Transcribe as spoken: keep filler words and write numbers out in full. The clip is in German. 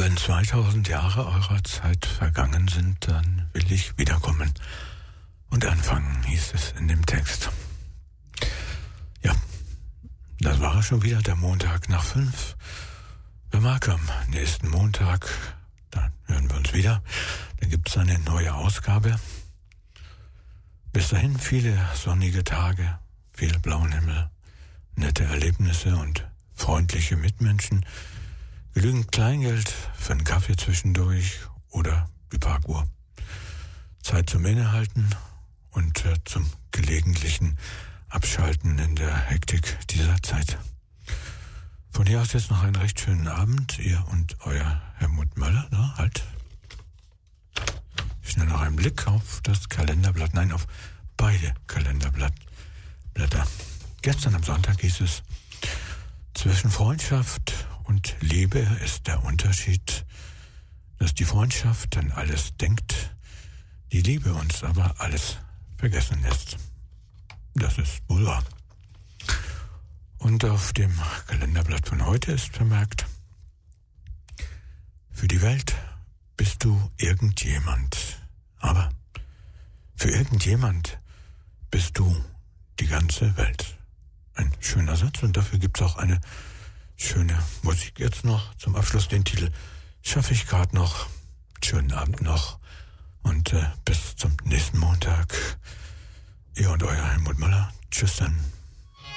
Wenn zweitausend Jahre eurer Zeit vergangen sind, dann will ich wiederkommen und anfangen, hieß es in dem Text. Ja, das war schon wieder der Montag nach fünf. Wer mag, am nächsten Montag, dann hören wir uns wieder. Dann gibt es eine neue Ausgabe. Bis dahin viele sonnige Tage, viel blauen Himmel, nette Erlebnisse und freundliche Mitmenschen. Genügend Kleingeld für einen Kaffee zwischendurch oder die Parkuhr. Zeit zum Innehalten und äh, zum gelegentlichen Abschalten in der Hektik dieser Zeit. Von hier aus jetzt noch einen recht schönen Abend. Ihr und euer Helmut Möller. Na, halt. Schnell noch einen Blick auf das Kalenderblatt. Nein, auf beide Kalenderblätter. Gestern am Sonntag hieß es, zwischen Freundschaft und Liebe ist der Unterschied, dass die Freundschaft an alles denkt, die Liebe uns aber alles vergessen lässt. Das ist wohl wahr. Und auf dem Kalenderblatt von heute ist vermerkt, für die Welt bist du irgendjemand, aber für irgendjemand bist du die ganze Welt. Ein schöner Satz und dafür gibt es auch eine schöne Musik. Jetzt noch zum Abschluss den Titel schaffe ich gerade noch. Schönen Abend noch und äh, bis zum nächsten Montag. Ihr und euer Helmut Möller. Tschüss dann.